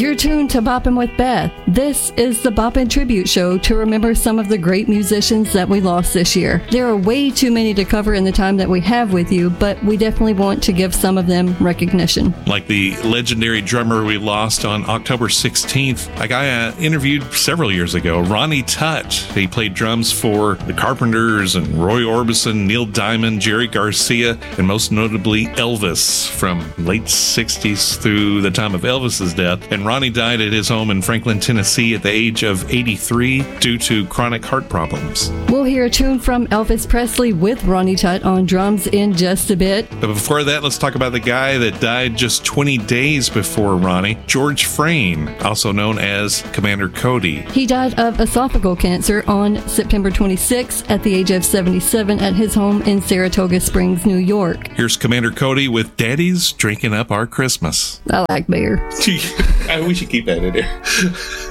You're tuned to Boppin' with Beth. This is the Boppin' Tribute Show to remember some of the great musicians that we lost this year. There are way too many to cover in the time that we have with you, but we definitely want to give some of them recognition. Like the legendary drummer we lost on October 16th, a guy I interviewed several years ago, Ronnie Tutt. He played drums for the Carpenters and Roy Orbison, Neil Diamond, Jerry Garcia, and most notably Elvis from late 60s through the time of Elvis's death. And Ronnie died at his home in Franklin, Tennessee at the age of 83 due to chronic heart problems. We'll hear a tune from Elvis Presley with Ronnie Tutt on drums in just a bit. But before that, let's talk about the guy that died just 20 days before Ronnie, George Frayne, also known as Commander Cody. He died of esophageal cancer on September 26 at the age of 77 at his home in Saratoga Springs, New York. Here's Commander Cody with Daddy's Drinking Up Our Christmas. I like beer. We should keep that in there.